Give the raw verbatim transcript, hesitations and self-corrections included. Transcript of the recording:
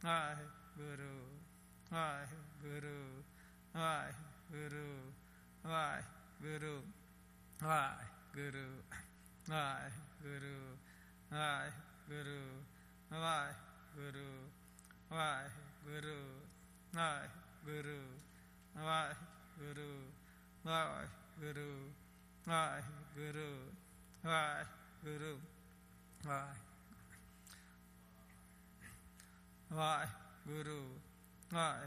Waheguru Waheguru Waheguru Waheguru Waheguru Waheguru Waheguru Waheguru Waheguru Waheguru Waheguru Waheguru Waheguru Waheguru Waheguru Waheguru ਵਾਹਿ